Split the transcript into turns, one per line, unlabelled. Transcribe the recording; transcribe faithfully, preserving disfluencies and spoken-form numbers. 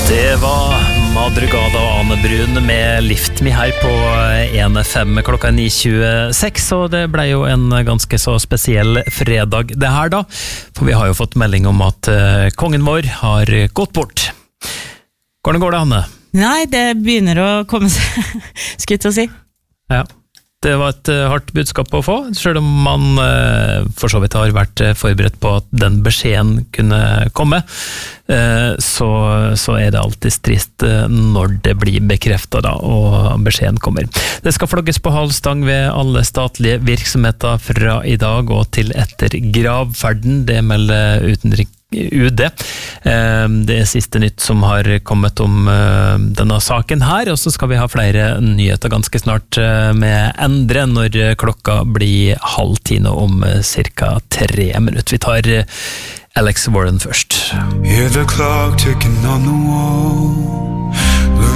Det var Madrugada og Ane Brun med Lift Me her på en fem klokka ni tjueseks, og det ble jo en ganske så spesiell fredag det her da, for vi har jo fått melding om at uh, kongen vår har gått bort. Hvordan går det, Hanne?
Nei, det begynner å komme seg, skulle jeg si.
Ja. Det var et uh, hardt budskap å få, selv om man uh, for så vidt har vært uh, forberedt på at den beskjeden kunne komme, uh, så, så er det alltid trist uh, når det blir bekreftet da, og beskjeden kommer. Det skal flagges på halvstang ved alle statlige virksomheter fra i dag og til etter gravferden, det melder utenriks U D. Det er siste nytt som har kommet om denne saken her, og så skal vi ha flere nyheter ganske snart med Endre når klokka blir halv ti nå om cirka tre minutter. Vi tar Alex Warren først.
Hear the clock ticking on the wall.